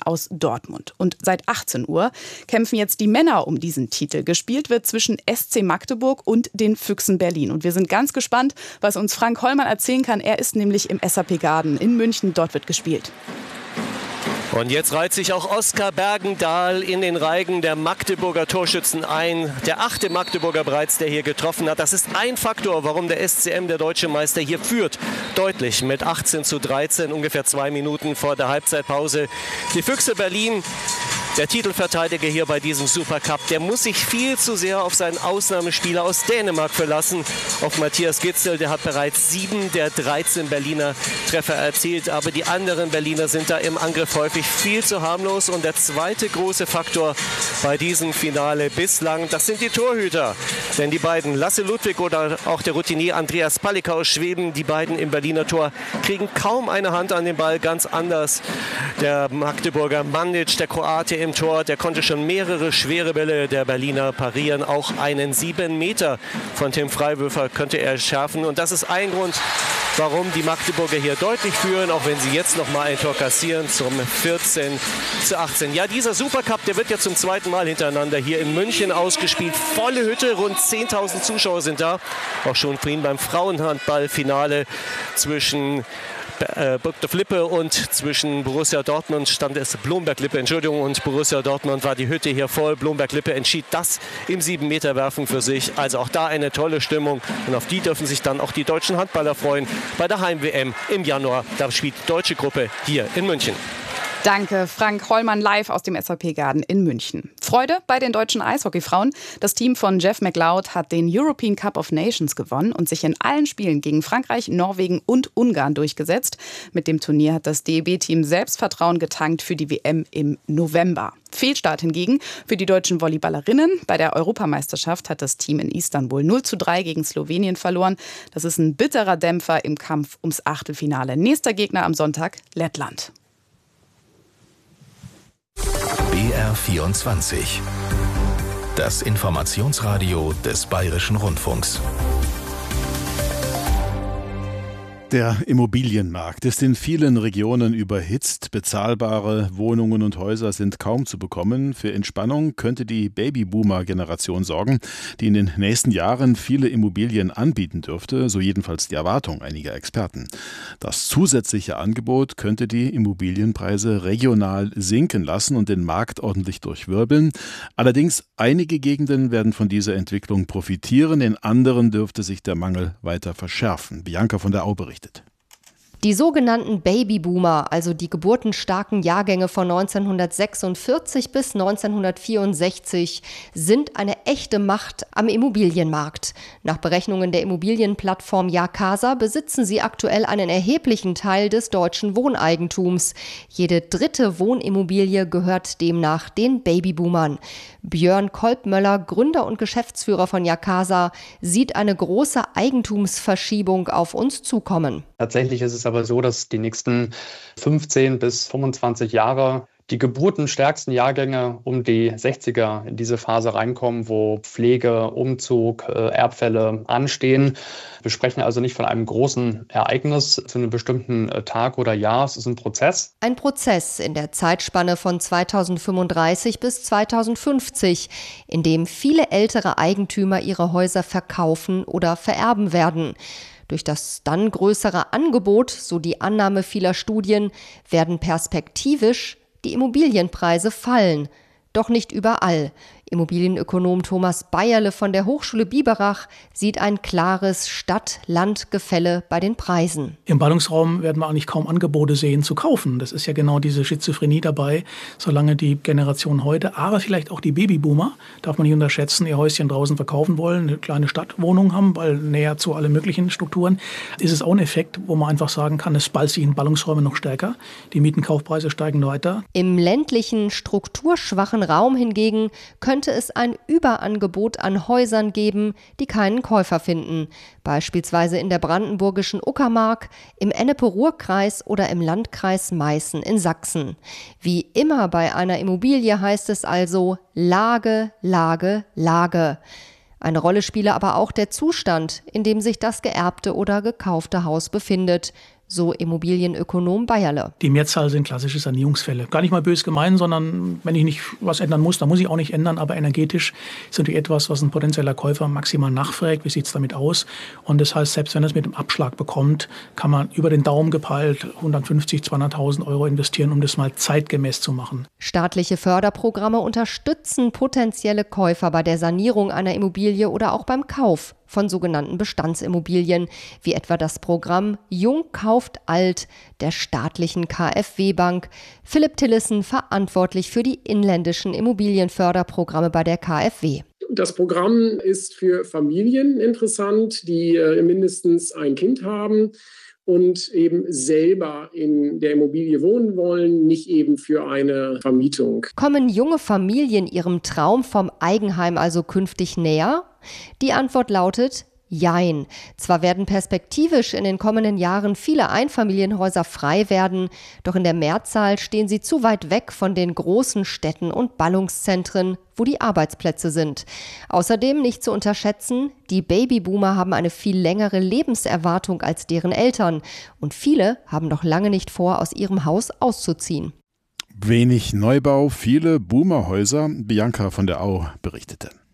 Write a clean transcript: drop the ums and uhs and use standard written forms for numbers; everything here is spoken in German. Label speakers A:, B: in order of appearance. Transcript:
A: aus Dortmund. Und seit 18 Uhr kämpfen jetzt die Männer um diesen Titel. Gespielt wird zwischen SC Magdeburg und den Füchsen Berlin. Und wir sind ganz gespannt, was uns Frank Hollmann erzählen kann. Er ist nämlich im SAP Garden in München. Dort wird gespielt.
B: Und jetzt reiht sich auch Oskar Bergendahl in den Reigen der Magdeburger Torschützen ein. Der 8. Magdeburger bereits, der hier getroffen hat. Das ist ein Faktor, warum der SCM, der deutsche Meister, hier führt. Deutlich mit 18:13, ungefähr 2 Minuten vor der Halbzeitpause. Die Füchse Berlin, der Titelverteidiger hier bei diesem Supercup, der muss sich viel zu sehr auf seinen Ausnahmespieler aus Dänemark verlassen. Auf Matthias Gitzel, der hat bereits 7 der 13 Berliner Treffer erzielt. Aber die anderen Berliner sind da im Angriff häufig viel zu harmlos. Und der zweite große Faktor bei diesem Finale bislang, das sind die Torhüter. Denn die beiden, Lasse Ludwig oder auch der Routinier Andreas Palicka aus Schweden, die beiden im Berliner Tor, kriegen kaum eine Hand an den Ball, ganz anders. Der Magdeburger Mandic, der Kroate im Tor, der konnte schon mehrere schwere Bälle der Berliner parieren. Auch einen 7 Meter von Tim Freiwürfer könnte er schärfen. Und das ist ein Grund, warum die Magdeburger hier deutlich führen, auch wenn sie jetzt noch mal ein Tor kassieren zum 14:18. Ja, dieser Supercup, der wird ja zum zweiten Mal hintereinander hier in München ausgespielt. Volle Hütte, rund 10.000 Zuschauer sind da. Auch schon vorhin beim Frauenhandballfinale zwischen Burgdorf-Lippe und zwischen Borussia Dortmund stand es Blomberg-Lippe, Entschuldigung, und Borussia Dortmund war die Hütte hier voll. Blomberg-Lippe entschied das im 7-Meter-Werfen für sich. Also auch da eine tolle Stimmung und auf die dürfen sich dann auch die deutschen Handballer freuen. Bei der Heim-WM im Januar, da spielt die deutsche Gruppe hier in München.
A: Danke, Frank Hollmann live aus dem SAP Garden in München. Freude bei den deutschen Eishockeyfrauen. Das Team von Jeff McLeod hat den European Cup of Nations gewonnen und sich in allen Spielen gegen Frankreich, Norwegen und Ungarn durchgesetzt. Mit dem Turnier hat das DEB-Team Selbstvertrauen getankt für die WM im November. Fehlstart hingegen für die deutschen Volleyballerinnen. Bei der Europameisterschaft hat das Team in Istanbul 0:3 gegen Slowenien verloren. Das ist ein bitterer Dämpfer im Kampf ums Achtelfinale. Nächster Gegner am Sonntag, Lettland.
C: BR24. Das Informationsradio des Bayerischen Rundfunks.
D: Der Immobilienmarkt ist in vielen Regionen überhitzt. Bezahlbare Wohnungen und Häuser sind kaum zu bekommen. Für Entspannung könnte die Babyboomer-Generation sorgen, die in den nächsten Jahren viele Immobilien anbieten dürfte, so jedenfalls die Erwartung einiger Experten. Das zusätzliche Angebot könnte die Immobilienpreise regional sinken lassen und den Markt ordentlich durchwirbeln. Allerdings, einige Gegenden werden von dieser Entwicklung profitieren, in anderen dürfte sich der Mangel weiter verschärfen. Bianca von der Au berichtet.
E: Die sogenannten Babyboomer, also die geburtenstarken Jahrgänge von 1946 bis 1964, sind eine echte Macht am Immobilienmarkt. Nach Berechnungen der Immobilienplattform Jacasa besitzen sie aktuell einen erheblichen Teil des deutschen Wohneigentums. Jede dritte Wohnimmobilie gehört demnach den Babyboomern. Björn Kolbmöller, Gründer und Geschäftsführer von Jacasa, sieht eine große Eigentumsverschiebung auf uns zukommen.
F: Tatsächlich ist es aber so, dass die nächsten 15 bis 25 Jahre die geburtenstärksten Jahrgänge um die 60er in diese Phase reinkommen, wo Pflege, Umzug, Erbfälle anstehen. Wir sprechen also nicht von einem großen Ereignis zu einem bestimmten Tag oder Jahr. Es ist ein Prozess.
E: Ein Prozess in der Zeitspanne von 2035 bis 2050, in dem viele ältere Eigentümer ihre Häuser verkaufen oder vererben werden. Durch das dann größere Angebot, so die Annahme vieler Studien, werden perspektivisch die Immobilienpreise fallen. Doch nicht überall. Immobilienökonom Thomas Bayerle von der Hochschule Biberach sieht ein klares Stadt-Land-Gefälle bei den Preisen.
G: Im Ballungsraum werden wir eigentlich kaum Angebote sehen zu kaufen. Das ist ja genau diese Schizophrenie dabei, solange die Generation heute, aber vielleicht auch die Babyboomer, darf man nicht unterschätzen, ihr Häuschen draußen verkaufen wollen, eine kleine Stadtwohnung haben, weil näher zu allen möglichen Strukturen, ist es auch ein Effekt, wo man einfach sagen kann, es ballt sich in Ballungsräume noch stärker. Die Mietenkaufpreise steigen weiter.
E: Im ländlichen, strukturschwachen Raum hingegen könnte es ein Überangebot an Häusern geben, die keinen Käufer finden. Beispielsweise in der brandenburgischen Uckermark, im Ennepe-Ruhr-Kreis oder im Landkreis Meißen in Sachsen. Wie immer bei einer Immobilie heißt es also Lage, Lage, Lage. Eine Rolle spiele aber auch der Zustand, in dem sich das geerbte oder gekaufte Haus befindet. so Immobilienökonom Bayerle.
G: Die Mehrzahl sind klassische Sanierungsfälle. Gar nicht mal bös gemeint, sondern wenn ich nicht was ändern muss, dann muss ich auch nicht ändern. Aber energetisch ist natürlich etwas, was ein potenzieller Käufer maximal nachfragt. Wie sieht es damit aus? Und das heißt, selbst wenn er es mit dem Abschlag bekommt, kann man über den Daumen gepeilt 150.000, 200.000 Euro investieren, um das mal zeitgemäß zu machen.
E: Staatliche Förderprogramme unterstützen potenzielle Käufer bei der Sanierung einer Immobilie oder auch beim Kauf von sogenannten Bestandsimmobilien, wie etwa das Programm Jung kauft alt der staatlichen KfW-Bank. Philipp Tillissen, verantwortlich für die inländischen Immobilienförderprogramme bei der KfW.
H: Das Programm ist für Familien interessant, die mindestens ein Kind haben und eben selber in der Immobilie wohnen wollen, nicht eben für eine Vermietung.
E: Kommen junge Familien ihrem Traum vom Eigenheim also künftig näher? Die Antwort lautet Jein. Zwar werden perspektivisch in den kommenden Jahren viele Einfamilienhäuser frei werden, doch in der Mehrzahl stehen sie zu weit weg von den großen Städten und Ballungszentren, wo die Arbeitsplätze sind. Außerdem nicht zu unterschätzen, die Babyboomer haben eine viel längere Lebenserwartung als deren Eltern und viele haben noch lange nicht vor, aus ihrem Haus auszuziehen.
D: Wenig Neubau, viele Boomerhäuser. Bianca von der Au berichtete.